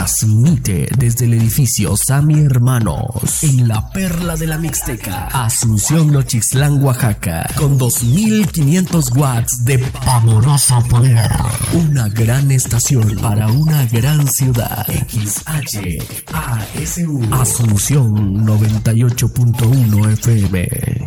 Transmite desde el edificio Sammy Hermanos en la perla de la Mixteca, Asunción, Nochixtlán, Oaxaca, con 2500 watts de pavoroso poder. Una gran estación para una gran ciudad. XHASU Asunción 98.1 FM.